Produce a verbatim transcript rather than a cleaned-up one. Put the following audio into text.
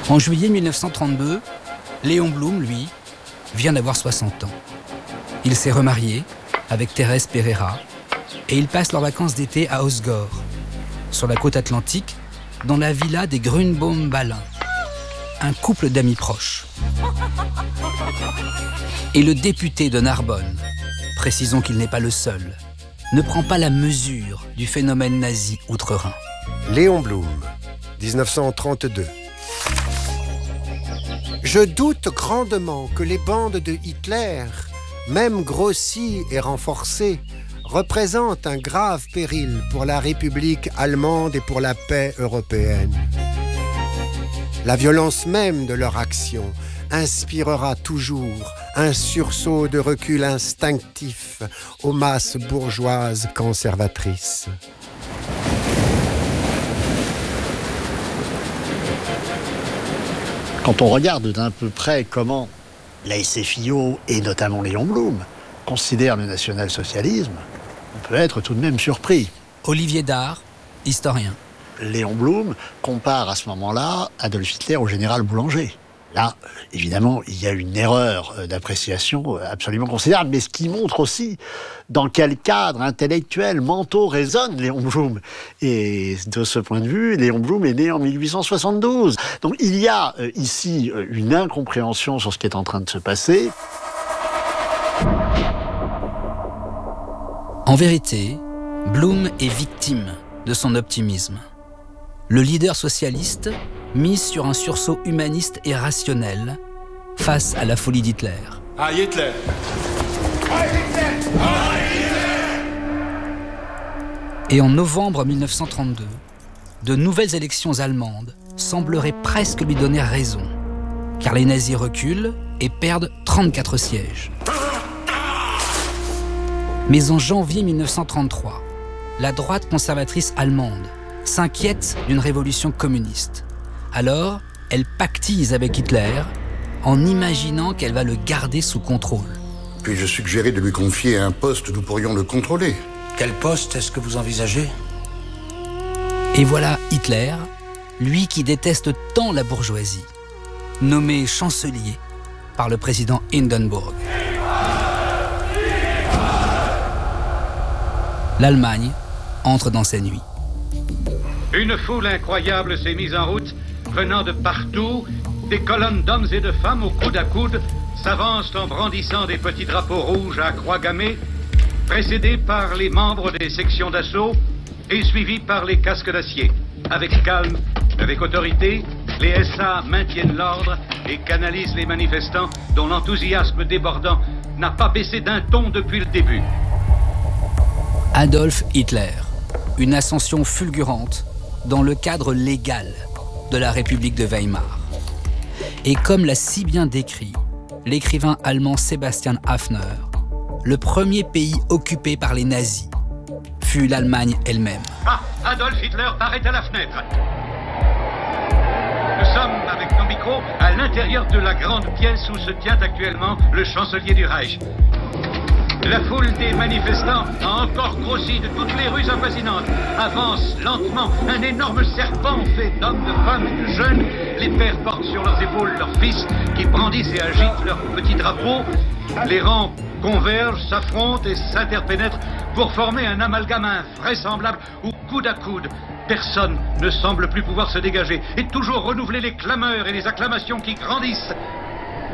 En juillet mille neuf cent trente-deux, Léon Blum, lui, vient d'avoir soixante ans. Il s'est remarié avec Thérèse Pereira et ils passent leurs vacances d'été à Osgore, sur la côte atlantique, dans la villa des Grünbaum-Ballin, un couple d'amis proches. Et le député de Narbonne, précisons qu'il n'est pas le seul, ne prend pas la mesure du phénomène nazi outre-Rhin. Léon Blum, dix-neuf cent trente-deux. Je doute grandement que les bandes de Hitler, même grossies et renforcées, représentent un grave péril pour la République allemande et pour la paix européenne. La violence même de leur action inspirera toujours un sursaut de recul instinctif aux masses bourgeoises conservatrices. Quand on regarde d'un peu près comment la S F I O, et notamment Léon Blum, considèrent le national-socialisme, on peut être tout de même surpris. Olivier Dard, historien. Léon Blum compare à ce moment-là Adolf Hitler au général Boulanger. Là, évidemment, il y a une erreur d'appréciation absolument considérable, mais ce qui montre aussi dans quel cadre intellectuel, mentaux résonne Léon Blum. Et de ce point de vue, Léon Blum est né en mille huit cent soixante-douze. Donc il y a euh, ici euh, une incompréhension sur ce qui est en train de se passer. En vérité, Blum est victime de son optimisme. Le leader socialiste mise sur un sursaut humaniste et rationnel face à la folie d'Hitler. Ah, Hitler! Ah, Hitler! Ah, Hitler! Et en novembre mille neuf cent trente-deux, de nouvelles élections allemandes sembleraient presque lui donner raison, car les nazis reculent et perdent trente-quatre sièges. Mais en janvier mille neuf cent trente-trois, la droite conservatrice allemande s'inquiète d'une révolution communiste. Alors, elle pactise avec Hitler en imaginant qu'elle va le garder sous contrôle. Puis-je suggérer de lui confier un poste où nous pourrions le contrôler? Quel poste est-ce que vous envisagez? Et voilà Hitler, lui qui déteste tant la bourgeoisie, nommé chancelier par le président Hindenburg. L'Allemagne entre dans ses nuits. Une foule incroyable s'est mise en route, venant de partout. Des colonnes d'hommes et de femmes au coude à coude s'avancent en brandissant des petits drapeaux rouges à croix gammée, précédés par les membres des sections d'assaut et suivis par les casques d'acier. Avec calme, avec autorité, les S A maintiennent l'ordre et canalisent les manifestants dont l'enthousiasme débordant n'a pas baissé d'un ton depuis le début. Adolf Hitler, une ascension fulgurante dans le cadre légal de la République de Weimar. Et comme l'a si bien décrit l'écrivain allemand Sebastian Haffner, le premier pays occupé par les nazis fut l'Allemagne elle-même. Ah, Adolf Hitler paraît à la fenêtre. Nous sommes, avec nos micros, à l'intérieur de la grande pièce où se tient actuellement le chancelier du Reich. La foule des manifestants a encore grossi de toutes les rues avoisinantes. Avance lentement un énorme serpent fait d'hommes, de femmes et de jeunes. Les pères portent sur leurs épaules leurs fils qui brandissent et agitent leurs petits drapeaux. Les rangs convergent, s'affrontent et s'interpénètrent pour former un amalgame invraisemblable où, coude à coude, personne ne semble plus pouvoir se dégager et toujours renouveler les clameurs et les acclamations qui grandissent